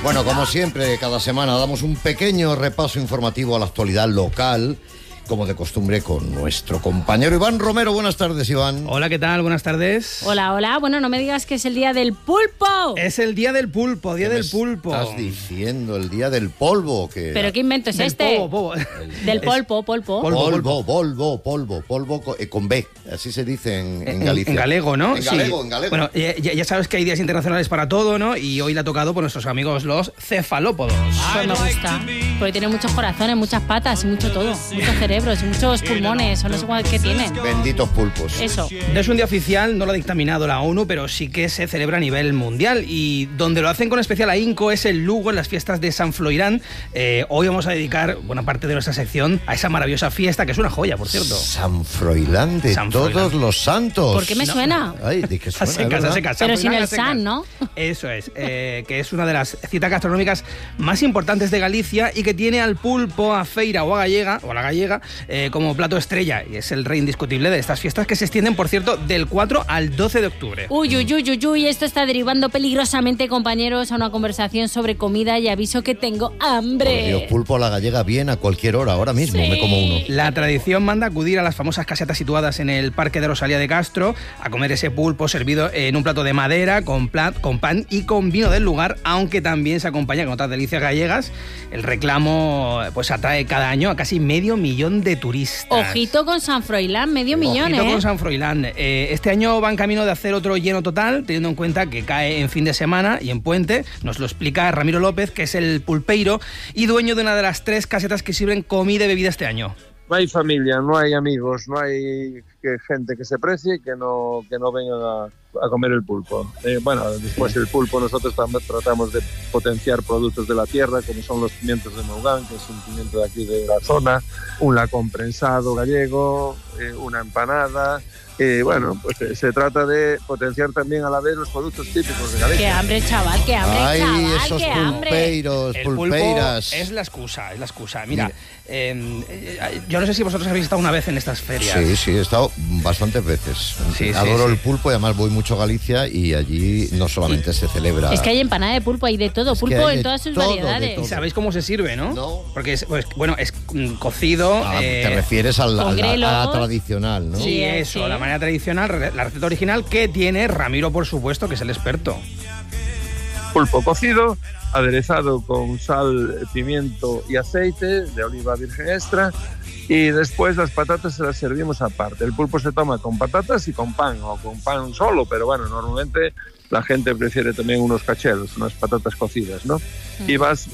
Bueno, como siempre, cada semana damos un pequeño repaso informativo a la actualidad local, como de costumbre, con nuestro compañero Iván Romero. Buenas tardes, Iván. Hola, ¿qué tal? Buenas tardes. Hola, hola. Bueno, no me digas que es el día del pulpo. Es el día del pulpo, día del pulpo. Estás diciendo el día del polvo. ¿Pero qué invento es del este? Polvo. Del polvo. Polvo con B. Así se dice en Galicia. En galego, ¿no? En galego. Bueno, ya sabes que hay días internacionales para todo, ¿no? Y hoy le ha tocado por nuestros amigos los cefalópodos. Pues me gusta. Porque tiene muchos corazones, muchas patas y mucho todo. Muchos cerebros y muchos pulmones, o no sé qué tienen. Benditos pulpos. Eso. No es un día oficial, no lo ha dictaminado la ONU, pero sí que se celebra a nivel mundial. Y donde lo hacen con especial ahínco es en Lugo, en las fiestas de San Froilán. Hoy vamos a dedicar buena parte de nuestra sección a esa maravillosa fiesta, que es una joya, por cierto. San Froilán de todos los santos. ¿Por qué me suena? Ay, ¿de qué suena? A secas. Pero sin el San, ¿no? Eso es, que es una de las citas gastronómicas más importantes de Galicia y que tiene al pulpo, a feira o a la gallega, como plato estrella, y es el rey indiscutible de estas fiestas, que se extienden, por cierto, del 4 al 12 de octubre. Uy, esto está derivando peligrosamente, compañeros, a una conversación sobre comida y aviso que tengo hambre. Por Dios, pulpo a la gallega bien a cualquier hora, ahora mismo me como uno. La tradición manda acudir a las famosas casetas situadas en el Parque de Rosalía de Castro a comer ese pulpo servido en un plato de madera, con pan y con vino del lugar, aunque también se acompaña con otras delicias gallegas. El reclamo pues atrae cada año a casi 500.000 de turistas. Ojito con San Froilán, 500.000, Ojito con San Froilán. Este año va en camino de hacer otro lleno total, teniendo en cuenta que cae en fin de semana y en puente. Nos lo explica Ramiro López, que es el pulpeiro y dueño de una de las 3 casetas que sirven comida y bebida este año. No hay familia, no hay amigos, no hay gente que se precie y que no vengan a comer el pulpo. Después el pulpo nosotros tratamos de potenciar productos de la tierra, como son los pimientos de Mougán, que es un pimiento de aquí de la zona, un lacón prensado gallego, una empanada. Se trata de potenciar también a la vez los productos típicos de Galicia. ¡Qué hambre, chaval! ¡Qué hambre, Ay, chaval! esos ¡Qué pulpeiros, El pulpeiras! pulpo es la excusa. Mira, yo no sé si vosotros habéis estado una vez en estas ferias. Sí, he estado bastantes veces. Adoro el pulpo y además voy mucho a Galicia y allí no solamente se celebra... Es que hay empanada de pulpo, hay de todo, pulpo en todas sus variedades. Y sabéis cómo se sirve, ¿no? No. Porque es cocido... te refieres a la tradicional, ¿no? Sí, eso, la manera tradicional, la receta original que tiene Ramiro, por supuesto, que es el experto. Pulpo cocido, aderezado con sal, pimiento y aceite de oliva virgen extra, y después las patatas se las servimos aparte. El pulpo se toma con patatas y con pan, o con pan solo, pero bueno, normalmente la gente prefiere también unos cachelos, unas patatas cocidas, ¿no? Y vas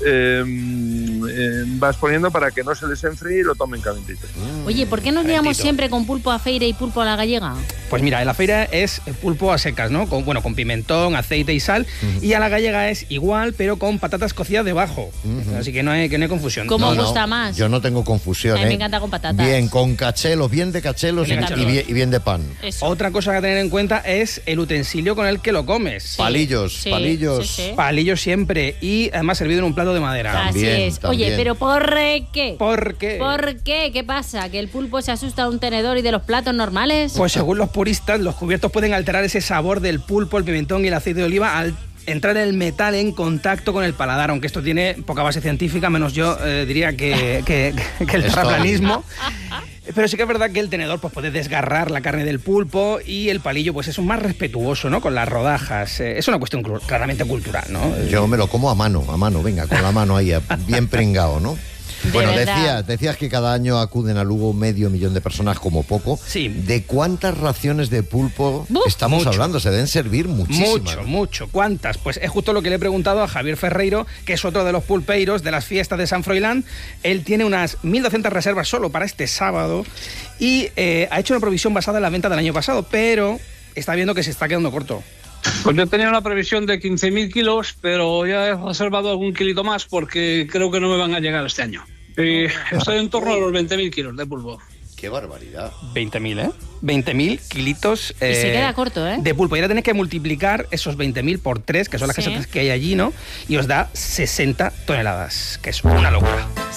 poniendo para que no se les enfríe y lo tomen calentito. Oye, ¿por qué nos liamos siempre con pulpo a feira y pulpo a la gallega? Pues mira, en la feira es pulpo a secas, ¿no? Con pimentón, aceite y sal. Y a la gallega es igual, pero con patatas cocidas debajo. Así que no hay confusión. ¿Cómo os gusta más? Yo no tengo confusión. A mí me encanta con patatas. Bien, con cachelos, bien de cachelos y bien de pan. Eso. Otra cosa a tener en cuenta es el utensilio con el que lo comes. Sí, palillos. Sí. Palillos siempre. Y además servido en un plato de madera. También, así es. también. Oye, pero ¿por qué? ¿Por qué? ¿Por qué? ¿Qué pasa? ¿Que el pulpo se asusta de un tenedor y de los platos normales? Pues según los puristas, los cubiertos pueden alterar ese sabor del pulpo, el pimentón y el aceite de oliva al entrar el metal en contacto con el paladar, aunque esto tiene poca base científica, menos yo diría que el terraplanismo. Pero sí que es verdad que el tenedor pues puede desgarrar la carne del pulpo y el palillo pues es un más respetuoso, ¿no? Con las rodajas. Es una cuestión claramente cultural, ¿no? Yo me lo como a mano, venga, con la mano ahí, bien pringado, ¿no? Bueno, decías que cada año acuden a Lugo 500.000 de personas como poco. Sí. ¿De cuántas raciones de pulpo estamos hablando? Se deben servir muchísimas. Mucho. ¿Cuántas? Pues es justo lo que le he preguntado a Javier Ferreiro, que es otro de los pulpeiros de las fiestas de San Froilán. Él tiene unas 1.200 reservas solo para este sábado y ha hecho una provisión basada en la venta del año pasado, pero está viendo que se está quedando corto. Pues yo tenía una previsión de 15.000 kilos, pero ya he reservado algún kilito más porque creo que no me van a llegar este año. Y estoy en torno a los 20.000 kilos de pulpo. ¡Qué barbaridad! 20.000, ¿eh? 20.000 kilitos y se queda corto, ¿eh? De pulpo. Y ahora tenéis que multiplicar esos 20.000 por 3, que son las casetas que hay allí, ¿no? Y os da 60 toneladas, que es una locura. 60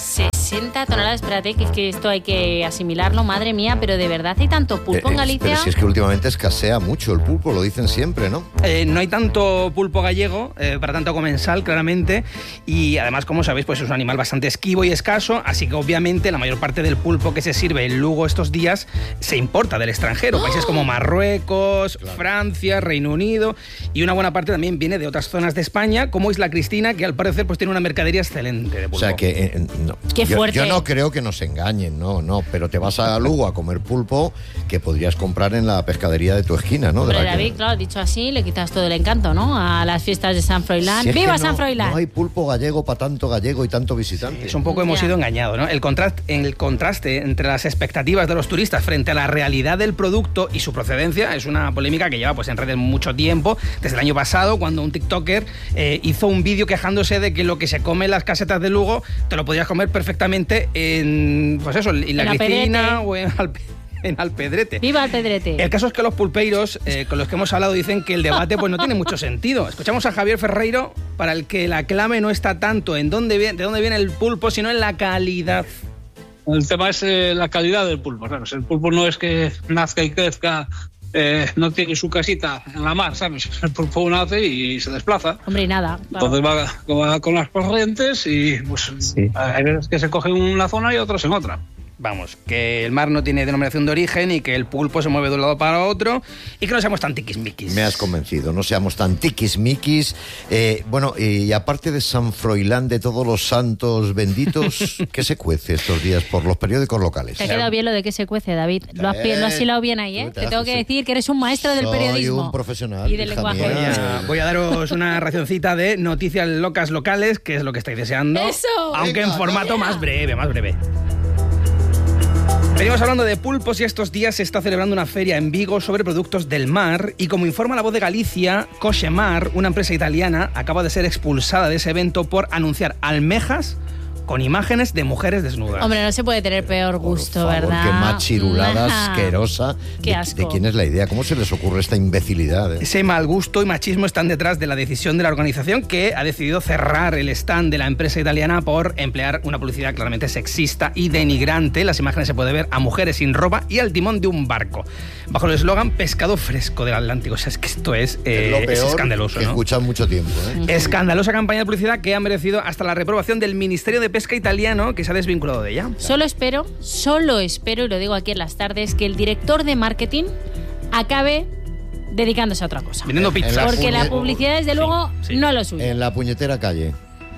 60 toneladas. Espérate, que es que esto hay que asimilarlo, madre mía, pero de verdad hay tanto pulpo en Galicia. Pero si es que últimamente escasea mucho el pulpo, lo dicen siempre, ¿no? No hay tanto pulpo gallego, para tanto comensal, claramente, y además, como sabéis, pues es un animal bastante esquivo y escaso, así que obviamente la mayor parte del pulpo que se sirve en Lugo estos días se importa del extranjero, países como Marruecos, Francia, Reino Unido, y una buena parte también viene de otras zonas de España, como Isla Cristina, que al parecer pues tiene una mercadería excelente de pulpo. O sea que no. Qué fuerte. Yo no creo que nos engañen, no, pero te vas a Lugo a comer pulpo que podrías comprar en la pescadería de tu esquina, ¿no? Pero David, claro, dicho así, le quitas todo el encanto, ¿no? A las fiestas de San Froilán. Si es ¡Viva que San Froilán! No hay pulpo gallego para tanto gallego y tanto visitante. Es un poco hemos sido engañados, ¿no? El contraste entre las expectativas de los turistas frente a la realidad del producto y su procedencia es una polémica que lleva pues en redes mucho tiempo, desde el año pasado, cuando un tiktoker hizo un vídeo quejándose de que lo que se come en las casetas de Lugo te lo podías comer perfectamente en, pues eso, en la Cristina o en Alpedrete. ¡Viva Alpedrete! El caso es que los pulpeiros con los que hemos hablado dicen que el debate pues no tiene mucho sentido. Escuchamos a Javier Ferreiro, para el que la clave no está tanto en de dónde viene el pulpo, sino en la calidad. El tema es la calidad del pulpo, ¿sabes? El pulpo no es que nazca y crezca, no tiene su casita en la mar, ¿sabes? El pulpo nace y se desplaza. Hombre, y nada. Claro. Entonces va con las corrientes y pues hay veces que se coge en una zona y otras en otra. Vamos, que el mar no tiene denominación de origen y que el pulpo se mueve de un lado para otro y que no seamos tan tiquismiquis. Me has convencido, no seamos tan tiquismiquis. Bueno, y aparte de San Froilán, de todos los santos benditos, ¿qué se cuece estos días por los periódicos locales? Te ha quedado bien lo de que se cuece, David. Lo has hilado bien ahí, ¿eh? Te tengo que decir que eres un maestro del periodismo. Soy un profesional. Y del lenguaje. Voy a daros una racioncita de noticias locales, que es lo que estáis deseando. ¡Eso! Aunque en formato más breve. Venimos hablando de pulpos y estos días se está celebrando una feria en Vigo sobre productos del mar y como informa La Voz de Galicia, Coxemar, una empresa italiana, acaba de ser expulsada de ese evento por anunciar almejas con imágenes de mujeres desnudas. Hombre, no se puede tener peor gusto, por favor, ¿verdad? Qué machirulada asquerosa. Qué asco. ¿De quién es la idea? ¿Cómo se les ocurre esta imbecilidad? Ese mal gusto y machismo están detrás de la decisión de la organización que ha decidido cerrar el stand de la empresa italiana por emplear una publicidad claramente sexista y denigrante. Las imágenes se puede ver a mujeres sin ropa y al timón de un barco. Bajo el eslogan pescado fresco del Atlántico. O sea, es que esto es lo peor, es escandaloso, que ¿no? escuchan mucho tiempo, ¿eh? Escandalosa campaña de publicidad que ha merecido hasta la reprobación del Ministerio de Pesca italiano, que se ha desvinculado de ella. Solo espero, y lo digo aquí en las tardes, que el director de marketing acabe dedicándose a otra cosa. Vendiendo pizzas. Porque la publicidad, desde luego, no es lo suyo. En la puñetera calle.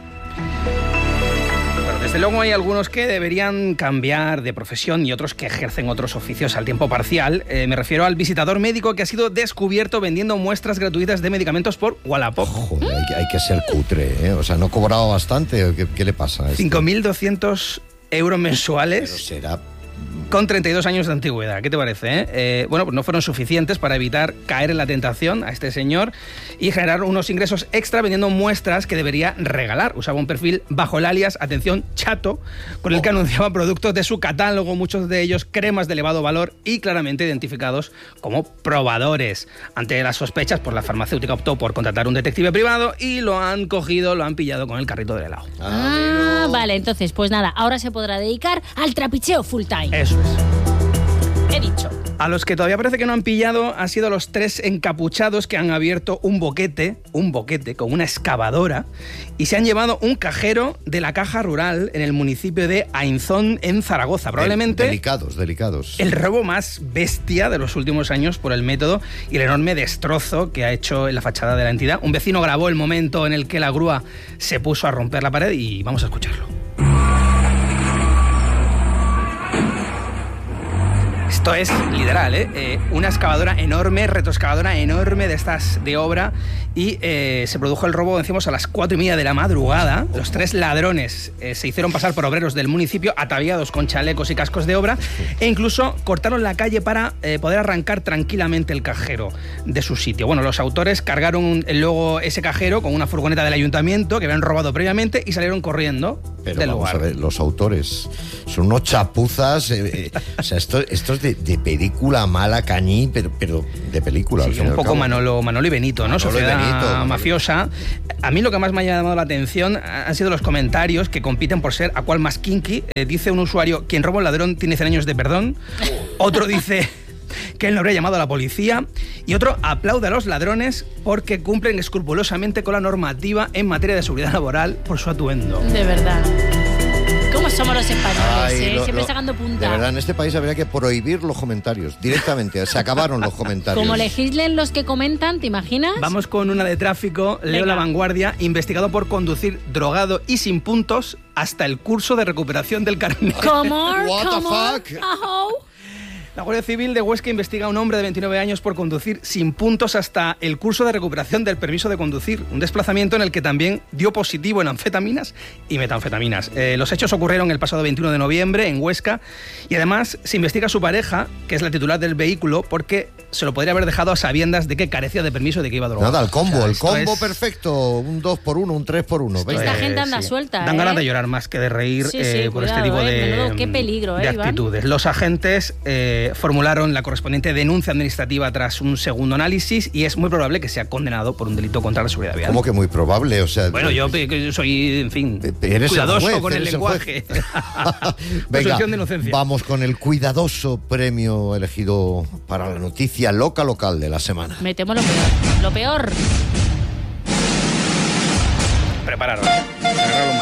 Pero desde luego hay algunos que deberían cambiar de profesión y otros que ejercen otros oficios al tiempo parcial. Me refiero al visitador médico que ha sido descubierto vendiendo muestras gratuitas de medicamentos por Wallapop. Joder, hay que ser cutre, ¿eh? O sea, ¿no cobraba bastante? ¿Qué le pasa a esto? 5.200 euros mensuales. Pero será... Con 32 años de antigüedad. ¿Qué te parece? Bueno, pues no fueron suficientes para evitar caer en la tentación a este señor y generar unos ingresos extra vendiendo muestras que debería regalar. Usaba un perfil bajo el alias, atención, Chato, con el que anunciaba productos de su catálogo, muchos de ellos cremas de elevado valor y claramente identificados como probadores. Ante las sospechas, pues la farmacéutica optó por contratar un detective privado y lo han pillado con el carrito del helado. Vale, entonces, pues nada, ahora se podrá dedicar al trapicheo full time. Eso es. He dicho. A los que todavía parece que no han pillado han sido los 3 encapuchados que han abierto un boquete con una excavadora y se han llevado un cajero de la Caja Rural en el municipio de Ainzón, en Zaragoza. Probablemente Delicados. el robo más bestia de los últimos años por el método y el enorme destrozo que ha hecho en la fachada de la entidad. Un vecino grabó el momento en el que la grúa se puso a romper la pared y vamos a escucharlo. Esto es literal, una excavadora enorme, retroexcavadora enorme de estas de obra y se produjo el robo, decimos, a las 4:30 de la madrugada. Los 3 ladrones se hicieron pasar por obreros del municipio ataviados con chalecos y cascos de obra e incluso cortaron la calle para poder arrancar tranquilamente el cajero de su sitio. Bueno, los autores cargaron luego ese cajero con una furgoneta del ayuntamiento que habían robado previamente y salieron corriendo Pero del vamos lugar. a ver, los autores son unos chapuzas. O sea, estos es de película mala, cañí, pero de película. Sí, al fin y un al poco cabo. Manolo y Benito, ¿no? Manolo y Sociedad Benito. mafiosa. A mí lo que más me ha llamado la atención han sido los comentarios que compiten por ser a cuál más kinky. Dice un usuario, quien roba un ladrón tiene 100 años de perdón. Otro dice que él no habría llamado a la policía. Y otro aplaude a los ladrones porque cumplen escrupulosamente con la normativa en materia de seguridad laboral por su atuendo. De verdad. ¿Cómo somos los españoles? Ay, Siempre sacando punta. De verdad, en este país habría que prohibir los comentarios directamente. Se acabaron los comentarios. Como legislen los que comentan, ¿te imaginas? Vamos con una de tráfico. Leo Venga. La Vanguardia, investigado por conducir drogado y sin puntos hasta el curso de recuperación del carnet. ¿Cómo? What the ¿Cómo? fuck? Ajo. La Guardia Civil de Huesca investiga a un hombre de 29 años por conducir sin puntos hasta el curso de recuperación del permiso de conducir. Un desplazamiento en el que también dio positivo en anfetaminas y metanfetaminas. Los hechos ocurrieron el pasado 21 de noviembre en Huesca y además se investiga a su pareja, que es la titular del vehículo, porque se lo podría haber dejado a sabiendas de que carecía de permiso y de que iba drogado. Nada, el combo, O sea, el esto combo es- perfecto. Un 2x1, un 3x1. esto Venga. Esta gente anda suelta, Dan ¿eh? ganas de llorar más que de reír Sí, sí, por cuidado, este tipo de, menudo, qué peligro, de Iván. actitudes. Los agentes formularon la correspondiente denuncia administrativa tras un segundo análisis y es muy probable que sea condenado por un delito contra la seguridad vial. ¿Cómo que muy probable? O sea, Bueno, yo que soy, en fin, eres el cuidadoso juez, con el eres el juez. lenguaje. Venga, Presunción de inocencia. vamos con el cuidadoso premio elegido para la noticia local de la semana. Metemos lo peor. Lo peor. Prepararos. Agarraros